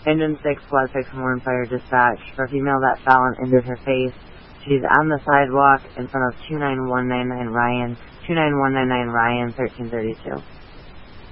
Engine 6, Squad 6, Horn Fire Dispatch. For a female that fell and injured her face. She's on the sidewalk in front of 29199 Ryan, 29199 Ryan, 1332.